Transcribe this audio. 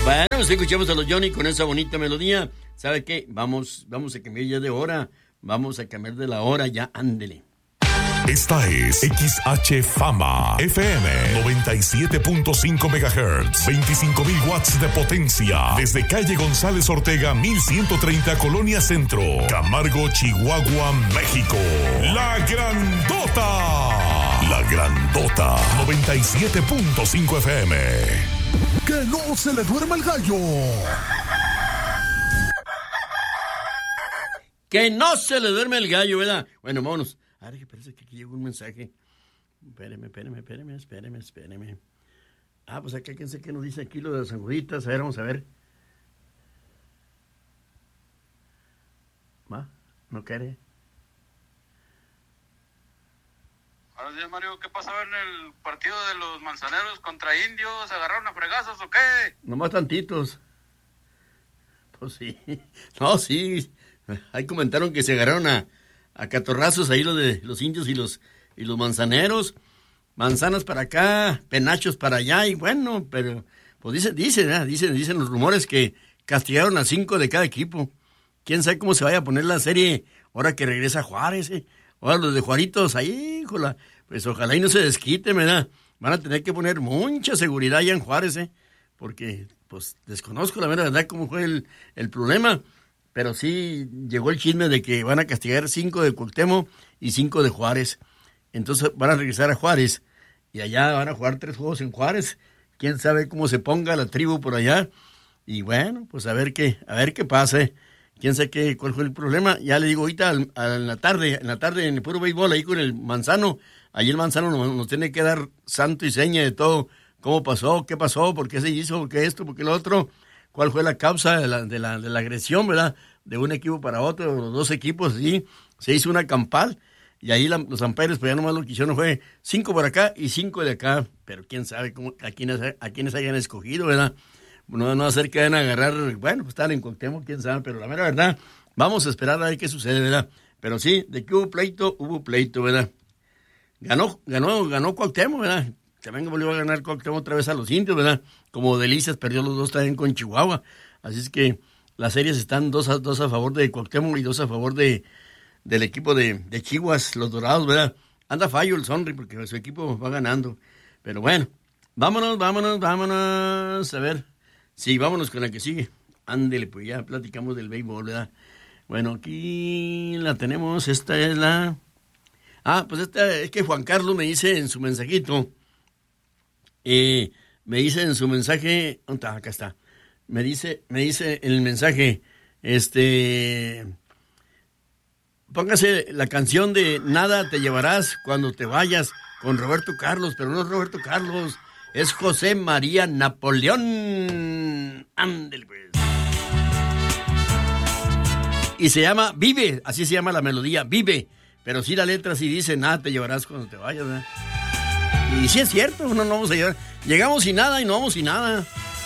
Bueno, pues escuchamos a los Johnny con esa bonita melodía. ¿Sabe qué? Vamos a cambiar ya de hora. Vamos a cambiar de la hora ya, ándele. Esta es XH Fama FM 97.5 MHz, 25,000 watts de potencia, desde calle González Ortega 1130, Colonia Centro, Camargo, Chihuahua, México. La Grandota 97.5 FM. Que no se le duerma el gallo. Que no se le duerme el gallo, ¿verdad? Bueno, vámonos. Ahora que parece que aquí llegó un mensaje. Espéreme. Ah, pues acá, ¿quién sé qué nos dice aquí lo de las anguditas? A ver, vamos a ver. ¿Va? ¿No quiere? Buenos días, Mario. ¿Qué pasaba en el partido de los manzaneros contra indios? ¿Se agarraron a fregazos o qué? Nomás tantitos. Pues sí. No, sí. Ahí comentaron que se agarraron a catorrazos ahí los indios y los manzaneros. Manzanas para acá, penachos para allá. Y bueno, pero pues dicen los rumores que castigaron a 5 de cada equipo. Quién sabe cómo se vaya a poner la serie ahora que regresa Juárez, Ahora los de Juaritos ahí, híjola, pues ojalá y no se desquiten, ¿verdad? Van a tener que poner mucha seguridad allá en Juárez, porque pues desconozco la verdad cómo fue el problema, pero sí llegó el chisme de que van a castigar 5 de Cuauhtémoc y 5 de Juárez. Entonces van a regresar a Juárez y allá van a jugar 3 juegos en Juárez. Quién sabe cómo se ponga la tribu por allá. Y bueno, pues a ver qué pasa. Quién sabe cuál fue el problema. Ya le digo ahorita en la tarde en el puro béisbol ahí con el Manzano. Ahí el Manzano nos tiene que dar santo y seña de todo. Cómo pasó, qué pasó, por qué se hizo, por qué esto, por qué lo otro. Cuál fue la causa de la agresión, ¿verdad? De un equipo para otro, los 2 equipos, sí. Se hizo una campal. Y ahí los umpires, pues ya nomás lo que hicieron fue 5 por acá y 5 de acá. Pero quién sabe a quiénes hayan escogido, ¿verdad? No va a ser que vayan a agarrar, bueno, pues están en Cuauhtémoc, quién sabe, pero la mera verdad, vamos a esperar a ver qué sucede, ¿verdad? Pero sí, de que hubo pleito, ¿verdad? Ganó Cuauhtémoc, ¿verdad? También volvió a ganar Cuauhtémoc otra vez a los indios, ¿verdad? Como Delicias perdió los 2 también con Chihuahua. Así es que las series están 2 a favor de Cuauhtémoc y 2 a favor del equipo de Chihuas, los Dorados, ¿verdad? Anda fallo el Sonri porque su equipo va ganando. Pero bueno, vámonos. A ver. Sí, vámonos con la que sigue. Ándele, pues ya platicamos del béisbol, ¿verdad? Bueno, aquí la tenemos. Esta es la... Ah, pues esta es que Juan Carlos me dice en su mensajito. Me dice en su mensaje... Acá está. Me dice en el mensaje... Póngase la canción de Nada te llevarás cuando te vayas con Roberto Carlos, pero no es Roberto Carlos, es José María Napoleón. Ándale, pues. Y se llama Vive, así se llama la melodía, Vive. Pero sí la letra sí dice, nada te llevarás cuando te vayas, ¿verdad? Y sí es cierto, no vamos a llevar. Llegamos sin nada y no vamos sin nada.